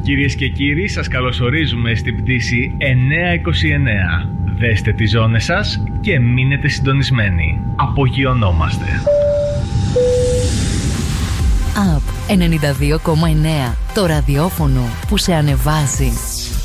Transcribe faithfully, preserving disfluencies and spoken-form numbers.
Κυρίες και κύριοι, σας καλωσορίζουμε στην πτήση εννιακόσια είκοσι εννέα. Δέστε τις ζώνες σας και μείνετε συντονισμένοι. Απογειωνόμαστε. App ενενήντα δύο κόμμα εννέα. Το ραδιόφωνο που σε ανεβάζει.